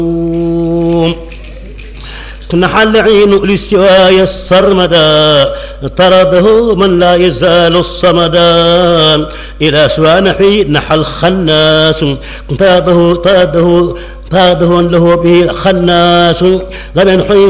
نحى العين للسواي السرمدا طرده من لا يزال الصمدا إلى سوانحي نحى الخناس طرده له به خناس لم ينحي